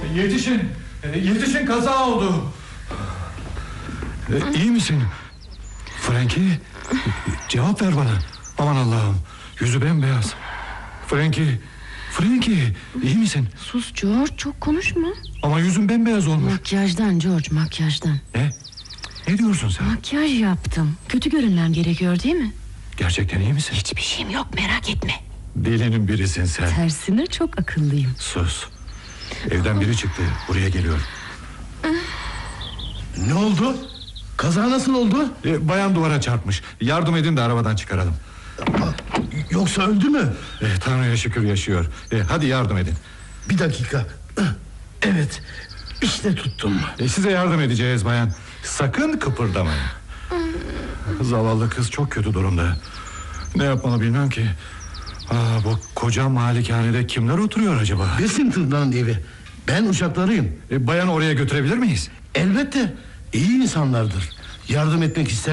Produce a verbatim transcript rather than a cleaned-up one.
Yetişin. Yetişin, kaza oldu. E, iyi misin? Frankie, cevap ver bana. Aman Allah'ım, yüzü bembeyaz. Frankie, Frankie, iyi misin? Sus George, çok konuşma. Ama yüzün bembeyaz olmuş. Makyajdan George, makyajdan. Ne? Ne diyorsun sen? Makyaj yaptım. Kötü görünmem gerekiyor değil mi? Gerçekten iyi misin? Hiçbir şeyim yok, merak etme. Delinin birisin sen. Tersine çok akıllıyım. Sus. Evden biri çıktı, buraya geliyor. Ne oldu? Kaza nasıl oldu? E, bayan duvara çarpmış. Yardım edin de arabadan çıkaralım. Yoksa öldü mü? E, Tanrı'ya şükür yaşıyor. E, hadi yardım edin. Bir dakika. Evet, işte tuttum. E, size yardım edeceğiz bayan. Sakın kıpırdamayın. Zavallı kız çok kötü durumda. Ne yapmalı bilmem ki. Aa, bu koca malikanede kimler oturuyor acaba? Bessington'dan evi. Ben uşaklarıyım. E, bayanı oraya götürebilir miyiz? Elbette iyi insanlardır. Yardım etmek ister.